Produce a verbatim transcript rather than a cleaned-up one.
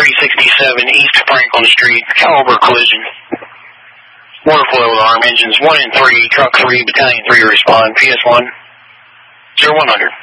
three sixty-seven East Franklin Street, caliber collision. Water flow alarm, engines one and three, truck three, battalion three respond, P S one, zero one hundred.